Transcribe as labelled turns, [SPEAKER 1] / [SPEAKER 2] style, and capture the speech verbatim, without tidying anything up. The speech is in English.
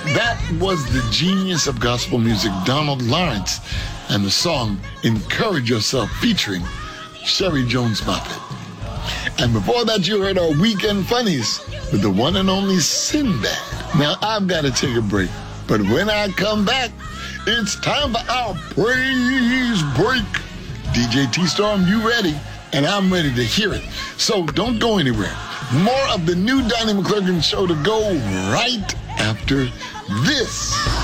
[SPEAKER 1] That was the genius of gospel music, Donald Lawrence, and the song Encourage Yourself featuring Sherry Jones Moffett. And before that, you heard our Weekend Funnies with the one and only Sinbad. Now, I've got to take a break, but when I come back, it's time for our praise break. D J T-Storm, you ready? And I'm ready to hear it. So don't go anywhere. More of the new Donnie McClurkin Show to go right after this.